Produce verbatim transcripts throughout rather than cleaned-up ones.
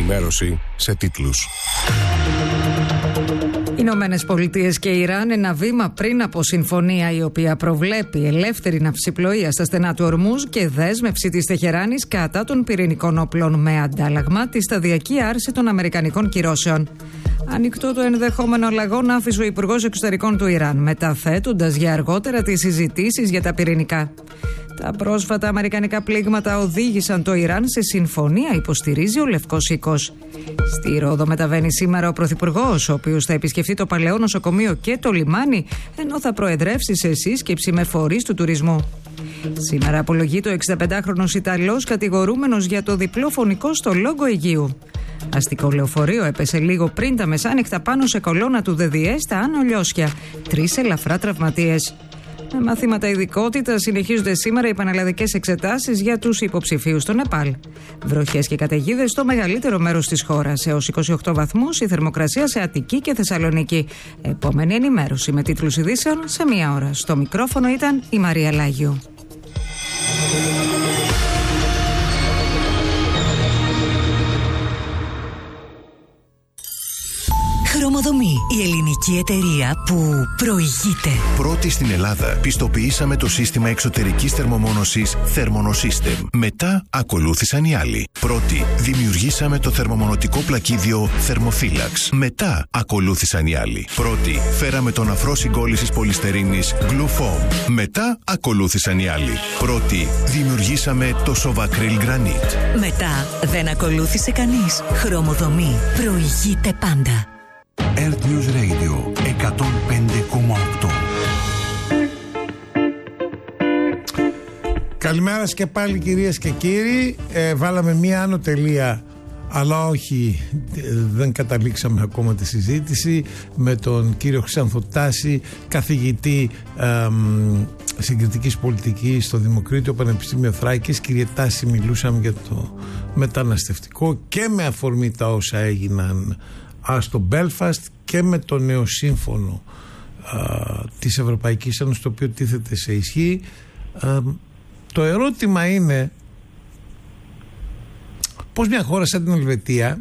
ενημέρωση σε τίτλους. Ηνωμένες Πολιτείες και Ιράν, ένα βήμα πριν από συμφωνία η οποία προβλέπει ελεύθερη ναυσιπλοεία στα στενά του Ορμούζ και δέσμευση της Τεχεράνης κατά των πυρηνικών όπλων με αντάλλαγμα τη σταδιακή άρση των αμερικανικών κυρώσεων. Ανοιχτό το ενδεχόμενο αλλαγών άφησε ο Υπουργός Εξωτερικών του Ιράν, μεταθέτοντας για αργότερα τις συζητήσεις για τα πυρηνικά. Τα πρόσφατα αμερικανικά πλήγματα οδήγησαν το Ιράν σε συμφωνία, υποστηρίζει ο Λευκός Οίκος. Στη Ρόδο μεταβαίνει σήμερα ο Πρωθυπουργός, ο οποίος θα επισκεφτεί το παλαιό νοσοκομείο και το λιμάνι, ενώ θα προεδρεύσει σε σύσκεψη με φορείς του τουρισμού. Σήμερα απολογείται ο εξηνταπεντάχρονος Ιταλός κατηγορούμενος για το διπλό φωνικό στο Λόγκο Αιγείου. Αστικό λεωφορείο έπεσε λίγο πριν τα μεσάνυχτα πάνω σε κολόνα του ΔΔΕ στα Άνω Λιώσια. Τρεις ελαφρά τραυματίες. Με μαθήματα ειδικότητα συνεχίζονται σήμερα οι πανελλαδικές εξετάσεις για τους υποψηφίους στο Νεπάλ. Βροχές και καταιγίδες στο μεγαλύτερο μέρος της χώρας. Έως είκοσι οκτώ βαθμούς η θερμοκρασία σε Αττική και Θεσσαλονίκη. Επόμενη ενημέρωση με τίτλους ειδήσεων σε μία ώρα. Στο μικρόφωνο ήταν η Μαρία Λάγιο. Χρωμοδομή, η ελληνική εταιρεία που προηγείται. Πρώτη στην Ελλάδα πιστοποιήσαμε το σύστημα εξωτερικής θερμομόνωσης Thermonosystem. Μετά ακολούθησαν οι άλλοι. Πρώτη δημιουργήσαμε το θερμομονωτικό πλακίδιο Thermophilax. Μετά ακολούθησαν οι άλλοι. Πρώτη φέραμε τον αφρό συγκόλλησης πολυστερίνης Glufoam. Μετά ακολούθησαν οι άλλοι. Πρώτη δημιουργήσαμε το Sovacryl Granite. Μετά δεν ακολούθησε κανείς. Χρωμοδομή προηγείται πάντα. Earth News Radio εκατόν πέντε κόμμα οκτώ. Καλημέρα σας και πάλι κυρίες και κύριοι. ε, Βάλαμε μία άνω τελεία, αλλά όχι, δεν καταλήξαμε ακόμα τη συζήτηση με τον κύριο Χρυσάνθο Τάση, καθηγητή ε, συγκριτικής πολιτικής στο Δημοκρίτιο Πανεπιστήμιο Θράκης. Κύριε Τάση, μιλούσαμε για το μεταναστευτικό και με αφορμή τα όσα έγιναν στο Μπέλφαστ και με το νέο σύμφωνο α, της Ευρωπαϊκής Ένωσης, το οποίο τίθεται σε ισχύ. Α, το ερώτημα είναι πώς μια χώρα σαν την Ελβετία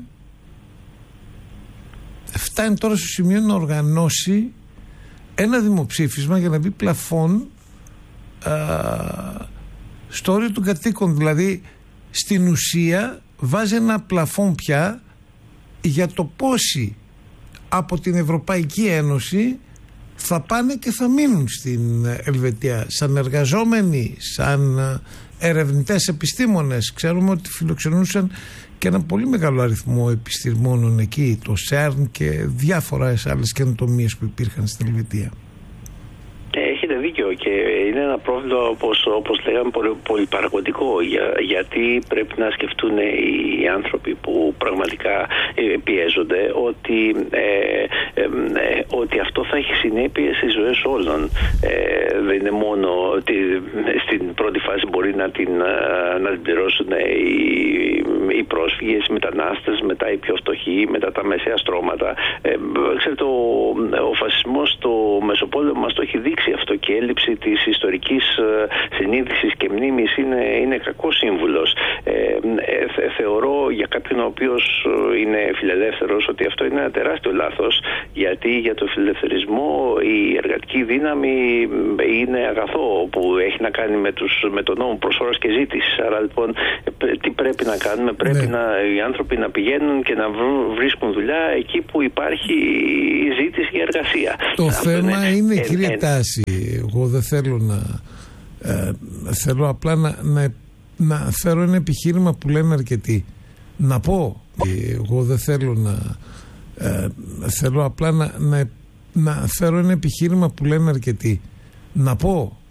φτάνει τώρα στο σημείο να οργανώσει ένα δημοψήφισμα για να μπει πλαφόν α, στο όριο των κατοίκων. Δηλαδή στην ουσία βάζει ένα πλαφόν πια για το πόσοι από την Ευρωπαϊκή Ένωση θα πάνε και θα μείνουν στην Ελβετία σαν εργαζόμενοι, σαν ερευνητές επιστήμονες. Ξέρουμε ότι φιλοξενούσαν και ένα πολύ μεγάλο αριθμό επιστημόνων εκεί, το σέρν και διάφορες άλλες καινοτομίες που υπήρχαν στην Ελβετία. Έχετε δίκιο και είναι ένα πρόβλημα, όπως, όπως λέγαμε, πολύ, πολύ παραγωγικό, για, γιατί πρέπει να σκεφτούν οι άνθρωποι που πραγματικά πιέζονται ότι, ε, ε, ε, ότι αυτό θα έχει συνέπειες στις ζωές όλων. Ε, δεν είναι μόνο ότι στην πρώτη φάση μπορεί να την, να την πληρώσουν οι, οι πρόσφυγες, οι μετανάστες, μετά οι πιο φτωχοί, μετά τα μεσαία στρώματα. Ε, ξέρετε, ο, ο φασισμός στο Μεσοπόλεμο μας το έχει δείξει αυτό, και η έλλειψη της ιστορικής συνείδησης και μνήμης είναι, είναι κακός σύμβουλος. Ε, ε, θεωρώ για κάποιον ο οποίος είναι φιλελεύθερος ότι αυτό είναι ένα τεράστιο λάθος, γιατί για το φιλελευθερισμό η εργατική δύναμη είναι αγαθό που έχει να κάνει με, τους, με τον νόμο προσφοράς και ζήτησης. Άρα λοιπόν τι πρέπει να κάνουμε? Πρέπει ναι. να, οι άνθρωποι να πηγαίνουν και να βρίσκουν δουλειά εκεί που υπάρχει η ζήτηση για εργασία. Το αυτό θέμα είναι, είναι ε, κύριε ε, Τάση, εγώ δεν θέλω να ε, θέλω απλά να, να, να φέρω ένα επιχείρημα που λένε αρκετοί. Να πω, εγώ δεν θέλω να ε, θέλω απλά να, να, να φέρω ένα επιχείρημα που λένε αρκετοί. Να πω